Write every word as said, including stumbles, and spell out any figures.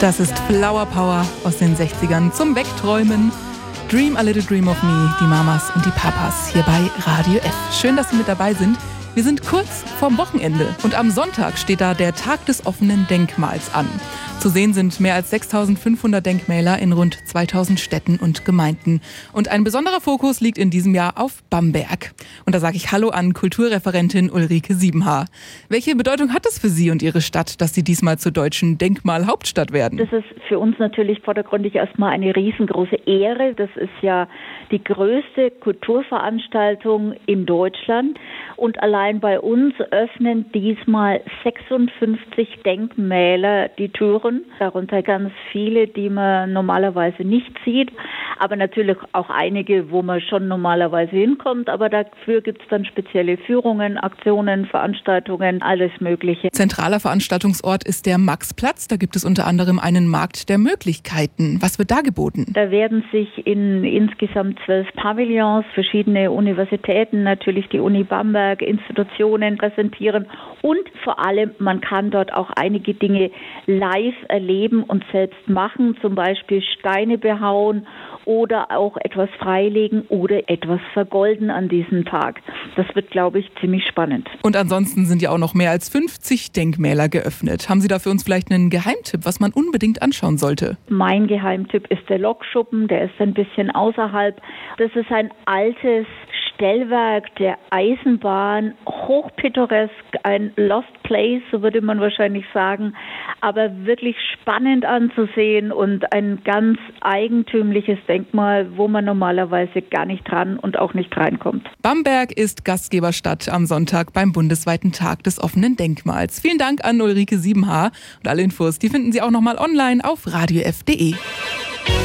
Das ist Flower Power aus den sechzigern zum Wegträumen. Dream a Little Dream of Me, die Mamas und die Papas hier bei Radio F. Schön, dass Sie mit dabei sind. Wir sind kurz vorm Wochenende und am Sonntag steht da der Tag des offenen Denkmals an. Zu sehen sind mehr als sechstausendfünfhundert Denkmäler in rund zweitausend Städten und Gemeinden. Und ein besonderer Fokus liegt in diesem Jahr auf Bamberg. Und da sage ich Hallo an Kulturreferentin Ulrike Siebenhaar. Welche Bedeutung hat es für Sie und Ihre Stadt, dass Sie diesmal zur deutschen Denkmalhauptstadt werden? Das ist für uns natürlich vordergründig erstmal eine riesengroße Ehre. Das ist ja die größte Kulturveranstaltung in Deutschland. Und allein bei uns öffnen diesmal sechsundfünfzig Denkmäler die Türen. Darunter ganz viele, die man normalerweise nicht sieht, aber natürlich auch einige, wo man schon normalerweise hinkommt. Aber dafür gibt es dann spezielle Führungen, Aktionen, Veranstaltungen, alles Mögliche. Zentraler Veranstaltungsort ist der Maxplatz. Da gibt es unter anderem einen Markt der Möglichkeiten. Was wird da geboten? Da werden sich in insgesamt zwölf Pavillons verschiedene Universitäten, natürlich die Uni Bamberg, Institutionen präsentieren. Und vor allem, man kann dort auch einige Dinge live erleben und selbst machen, zum Beispiel Steine behauen oder auch etwas freilegen oder etwas vergolden an diesem Tag. Das wird, glaube ich, ziemlich spannend. Und ansonsten sind ja auch noch mehr als fünfzig Denkmäler geöffnet. Haben Sie da für uns vielleicht einen Geheimtipp, was man unbedingt anschauen sollte? Mein Geheimtipp ist der Lokschuppen, der ist ein bisschen außerhalb. Das ist ein altes Stellwerk der Eisenbahn, hochpittoresk, ein Lost Place, so würde man wahrscheinlich sagen, aber wirklich spannend anzusehen und ein ganz eigentümliches Denkmal, wo man normalerweise gar nicht dran und auch nicht reinkommt. Bamberg ist Gastgeberstadt am Sonntag beim bundesweiten Tag des offenen Denkmals. Vielen Dank an Ulrike Siebenhaar und alle Infos, die finden Sie auch nochmal online auf radio f punkt de.